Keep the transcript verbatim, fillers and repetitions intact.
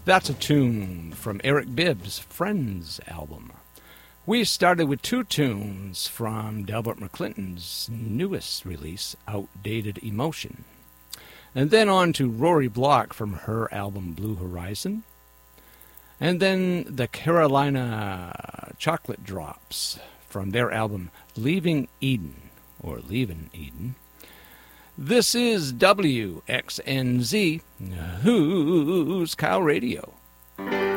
That's a tune from Eric Bibb's Friends album. We started with two tunes from Delbert McClinton's newest release, Outdated Emotion. And then on to Rory Block from her album Blue Horizon. And then the Carolina Chocolate Drops from their album Leaving Eden, or Leaving Eden. This is W X N Z, Who's Cow Radio.